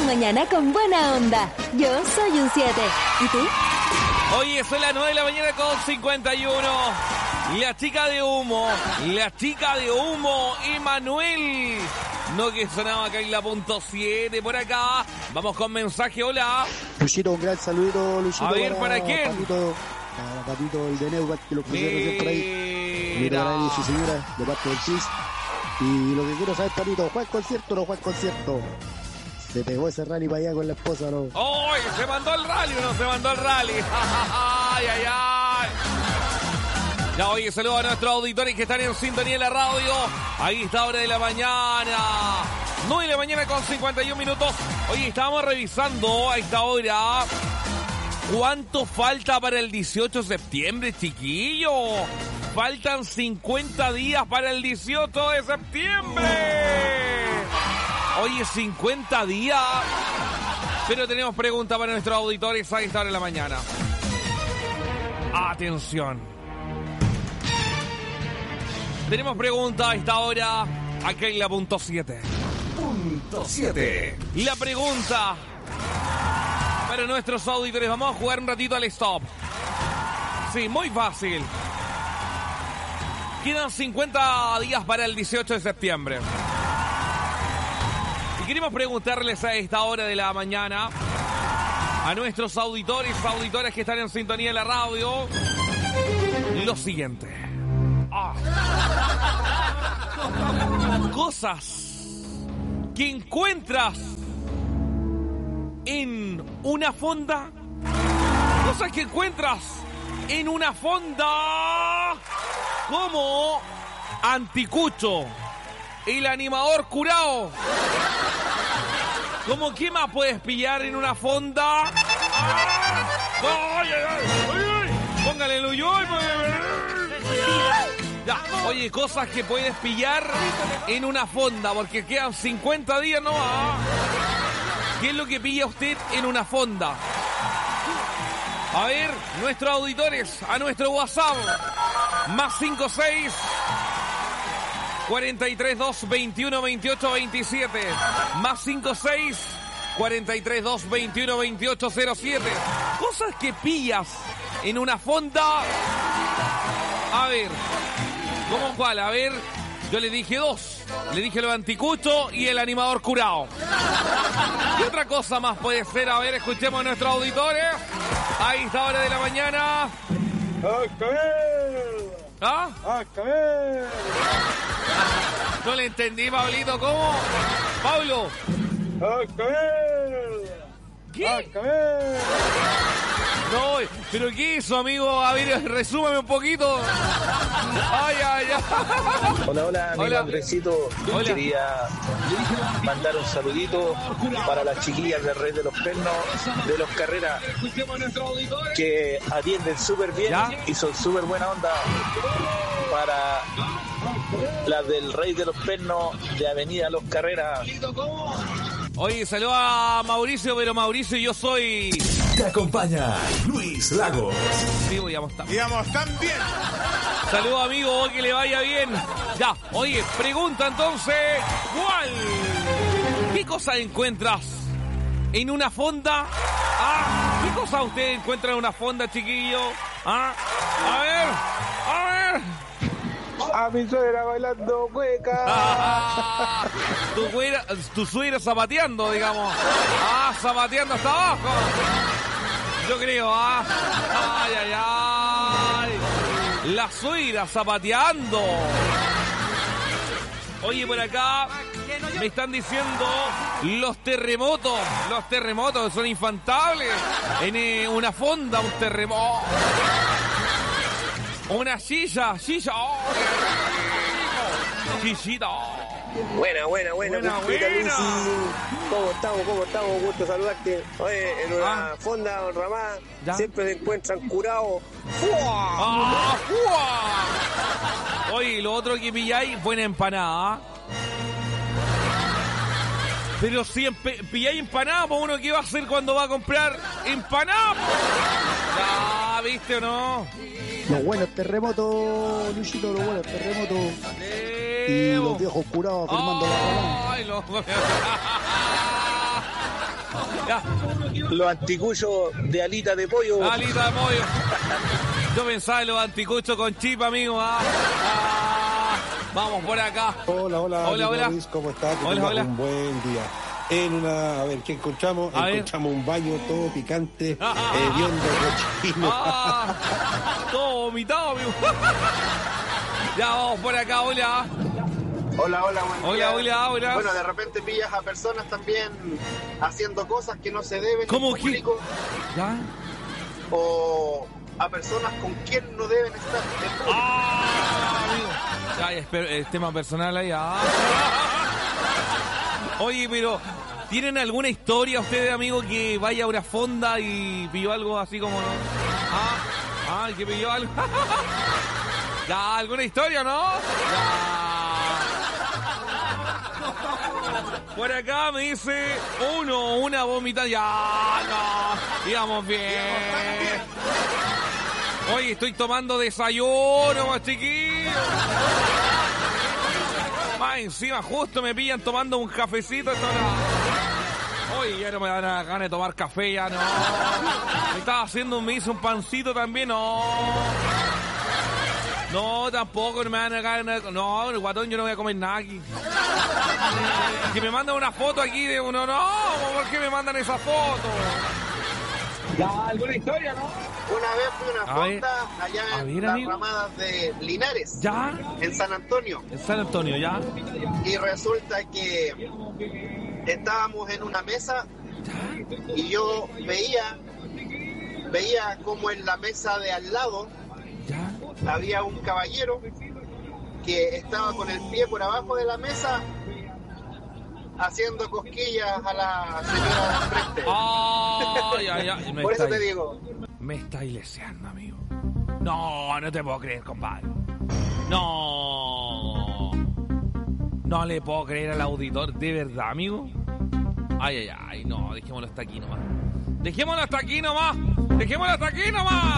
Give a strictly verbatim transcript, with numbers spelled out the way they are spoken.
mañana con buena onda. Yo soy un siete. ¿Y tú? Hoy son las nueve de la mañana con cincuenta y uno. La chica de humo, la chica de humo, Emanuel. No, que sonaba acá en la punto siete por acá. Vamos con mensaje, hola. Luchito, un gran saludito, Luchito. A ver, ¿para, ¿para quién? Patito, para Patito, el de Neubat, que lo pusieron recién por ahí. Mira. Para él y su señora, de parte del Chis. Y lo que quiero saber, Patito, ¿juega el concierto o no juega el concierto? Se pegó ese rally para allá con la esposa, ¿no? ¡Ay! ¿Se mandó el rally o no se mandó el rally? ¡Ay, ay, ay! Ya, oye, saludos a nuestros auditores que están en sintonía en la radio. Ahí está, hora de la mañana. nueve de la mañana con cincuenta y un minutos. Oye, estábamos revisando a esta hora cuánto falta para el dieciocho de septiembre, chiquillo. Faltan cincuenta días para el dieciocho de septiembre. Oye, cincuenta días. Pero tenemos pregunta para nuestros auditores a esta hora de la mañana. Atención. Tenemos pregunta a esta hora acá en la punto siete. Punto siete. Y la pregunta para nuestros auditores. Vamos a jugar un ratito al stop. Sí, muy fácil. Quedan cincuenta días para el dieciocho de septiembre. Y queremos preguntarles a esta hora de la mañana a nuestros auditores, auditoras que están en sintonía de la radio, lo siguiente. Ah. Cosas que encuentras en una fonda. Cosas que encuentras en una fonda como Anticucho, el animador curado. ¿Cómo qué más puedes pillar en una fonda? ¡Ah! ¡Ay, ay, ay! ¡Ay! ¡Póngale el uyoy! Ya, oye, cosas que puedes pillar en una fonda, porque quedan cincuenta días, ¿no? Ah. ¿Qué es lo que pilla usted en una fonda? A ver, nuestros auditores, a nuestro WhatsApp, más cinco seis, cuatro tres dos, veintiuno, veintiocho, veintisiete, más cinco seis, cuatro tres dos, veintiuno, veintiocho, cero siete. Cosas que pillas en una fonda. A ver, ¿cómo cuál? A ver, yo le dije dos. Le dije lo de Anticucho y el animador curado. ¿Qué otra cosa más puede ser? A ver, escuchemos a nuestros auditores. Ahí está, hora de la mañana. ¿Ah? No le entendí, Pablito, ¿cómo? Pablo. ¿Qué? No, pero ¿qué hizo, amigo? A ver, resúmame un poquito. Ay, ay, ay. Hola, hola, amigo Hola. Andresito. Hola. Quería mandar un saludito para las chiquillas del Rey de los Pernos, de los Carreras, que atienden súper bien ¿Ya? y son súper buena onda. Para las del Rey de los Pernos de Avenida Los Carreras. Oye, saludo a Mauricio, pero Mauricio, yo soy... Te acompaña Luis Lagos. Sí, digamos, tan... Digamos, tan bien. Saludos, amigo, que le vaya bien. Ya, oye, pregunta entonces, ¿cuál? ¿Qué cosa encuentras en una fonda? ¿Ah? ¿Qué cosa usted encuentra en una fonda, chiquillo? ¿Ah? A ver, a ver. A mi suegra bailando cueca. Ah, tu, güera, tu suegra zapateando, digamos. Ah, zapateando hasta abajo. Yo creo, ah. Ay, ay, ay. La suegra zapateando. Oye, por acá me están diciendo los terremotos. Los terremotos son infantables. En eh, una fonda, un terremoto. Una silla, silla. Oh, sillita. Buena, buena, buena. Buena, Cumpita, buena. Lucy. ¿Cómo estamos? ¿Cómo estamos? Gusto saludarte. Oye, en una Ah. fonda, don Ramá, ¿Ya? siempre se encuentran curados. ¡Ah! ¡Fua! Oye, lo otro que pilláis, buena empanada. Pero si empe- pilláis empanada, pues uno, ¿qué va a hacer cuando va a comprar empanada? Ya, ¿viste o no? Los buenos terremotos, Luchito, los buenos terremotos. Y Evo. los viejos curados firmando la palabra. Ay, los... Ya. Los anticuchos de alita de pollo. Alita de pollo. Yo pensaba en los anticuchos con chip, amigo. Ah, ah, vamos por acá. Hola, hola. Hola, hola. Luis, ¿cómo estás? Que Hola, tengas hola. un buen día. En una, a ver, ¿qué encontramos? A encontramos ver. un baño todo picante, hediondo, cochino. Ah, todo vomitado, amigo. Ya vamos por acá, hola. Hola, hola, buen Hola, día. hola, hola. Bueno, de repente pillas a personas también haciendo cosas que no se deben ¿Cómo en que? público, ¿Ya? o a personas con quien no deben estar en público. Ah, amigo. Ya, es, per- es tema personal ahí. Ah. Oye, pero ¿tienen alguna historia ustedes, amigo, que vaya a una fonda y pilló algo así como... Ah, ah, que pilló algo... Ya, ¿alguna historia, no? Ya. Por acá me dice uno, una vomita. Ya, no. Digamos bien. Oye, estoy tomando desayuno, más chiquillo. Más encima, justo me pillan tomando un cafecito. Esto no. Oye, ya no me dan ganas de tomar café, ya no. Me estaba haciendo, me hice un pancito también, no. No, tampoco, no me van a ganar. No, el guatón, yo no voy a comer nada aquí. Que me mandan una foto aquí de uno, no, ¿por qué me mandan esa foto? Ya, alguna historia, ¿no? Una vez fui a una A ver, fonda allá a en ver, las amigo. ramadas de Linares, ¿Ya? en San Antonio, En San Antonio, ¿ya? y resulta que estábamos en una mesa y yo veía, veía como en la mesa de al lado ¿Ya? había un caballero que estaba con el pie por abajo de la mesa haciendo cosquillas a la señora de enfrente. Ay, ay, ay. Me Por eso estáis- te digo. Me está ileseando, amigo. No, no te puedo creer, compadre. No. No le puedo creer al auditor, de verdad, amigo. Ay, ay, ay, no, dejémoslo hasta aquí nomás. Dejémoslo hasta aquí nomás. Dejémoslo hasta aquí nomás.